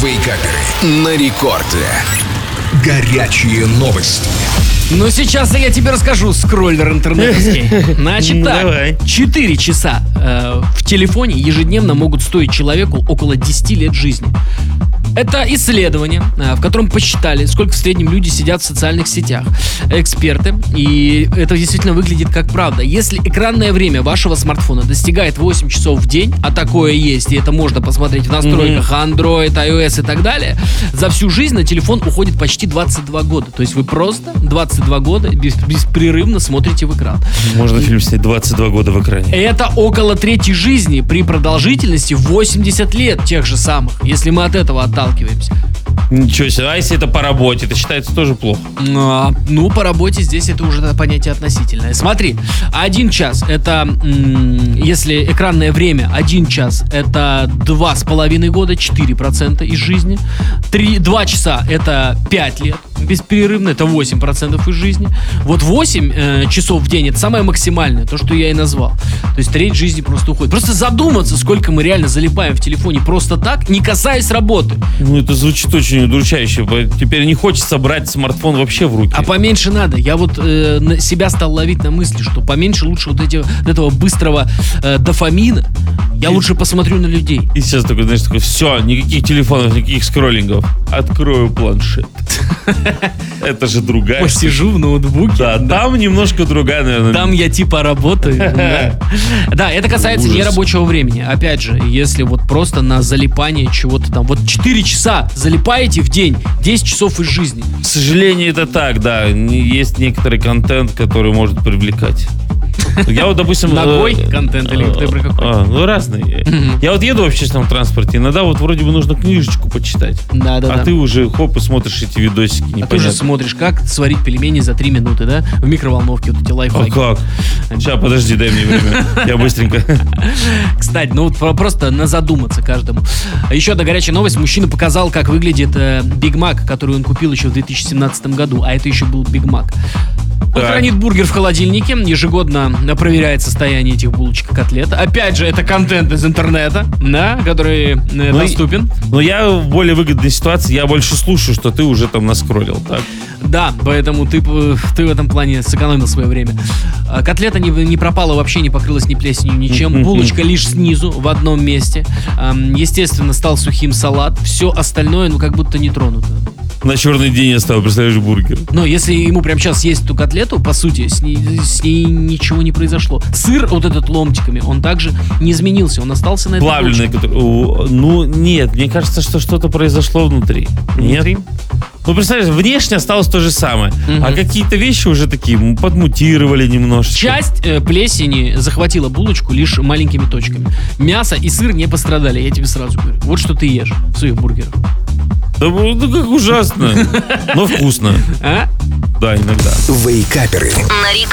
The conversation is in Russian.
Вейкаперы на рекорде. Горячие новости. Ну, сейчас я тебе расскажу, скроллер интернетовский. Значит так, Давай. 4 часа в телефоне ежедневно могут стоить человеку около 10 лет жизни. Это исследование, в котором посчитали, сколько в среднем люди сидят в социальных сетях. Эксперты, и это действительно выглядит как правда. Если экранное время вашего смартфона достигает 8 часов в день, а такое есть, и это можно посмотреть в настройках Android, iOS и так далее, за всю жизнь на телефон уходит почти 22 года. То есть вы просто 22 года беспрерывно смотрите в экран. Можно фильм снять 22 года в экране. Это около трети жизни при продолжительности 80 лет тех же самых, если мы от этого отталкиваемся. Ничего себе. А если это по работе, это считается тоже плохо. Ну, по работе здесь это уже понятие относительное. Смотри, 1 час это, если экранное время 1 час, это 2,5 года, 4% из жизни. 2 часа это 5 лет беспрерывно, это 8% из жизни. Вот 8 часов в день это самое максимальное, то, что я и назвал. То есть треть жизни просто уходит. Просто задуматься, сколько мы реально залипаем в телефоне просто так, не касаясь работы. Ну, это звучит очень удручающе. Теперь не хочется брать смартфон вообще в руки. А поменьше надо. Я вот себя стал ловить на мысли, что поменьше лучше вот этого быстрого дофамина. Я лучше посмотрю на людей. И сейчас такой, знаешь, все, никаких телефонов, никаких скроллингов. Открою планшет. Это же другая. Посижу в ноутбуке. Да, там немножко другая, наверное. Там я типа работаю. Да, это касается нерабочего времени. Опять же, если вот просто на залипание чего-то там. Вот 4 часа залипаете в день, 10 часов из жизни. К сожалению, это так, да. Есть некоторый контент, который может привлекать. Я вот, допустим... Ногой контент или ты про какой? Ну, разные. Я вот еду в общественном транспорте, иногда вот вроде бы нужно книжечку почитать. Да. А ты уже хоп и смотришь эти видосики непонятно. А ты уже смотришь, как сварить пельмени за 3 минуты, да? В микроволновке, вот эти лайфхаки. А как? Сейчас, подожди, дай мне время. Я быстренько. Кстати, ну вот просто на задуматься каждому. Еще одна горячая новость. Мужчина показал, как выглядит Биг Мак, который он купил еще в 2017 году. А это еще был Биг Мак. Он хранит бургер в холодильнике, ежегодно проверяет состояние этих булочек и котлет. Опять же, это контент из интернета, да, который доступен. Но я в более выгодной ситуации, я больше слушаю, что ты уже там наскроллил, так? Да, поэтому ты в этом плане сэкономил свое время. Котлета не пропала вообще, не покрылась ни плесенью, ничем. Булочка лишь снизу, в одном месте. Естественно, стал сухим салат. Все остальное, ну, как будто не тронуто. На черный день я стал, представляешь, бургер. Но если ему прямо сейчас есть эту котлету, по сути, с ней ничего не произошло. Сыр вот этот ломтиками, он также не изменился, он остался на этой плавленый, ну, нет, мне кажется, что что-то произошло внутри. Нет? Ну, представляешь, внешне осталось то же самое. А какие-то вещи уже такие подмутировали немножечко. Часть плесени захватила булочку лишь маленькими точками. Мясо и сыр не пострадали, я тебе сразу говорю. Вот что ты ешь в своих бургерах. Да, ну как ужасно. Но вкусно. А? Да, иногда. Вейкаперы. На рекорде.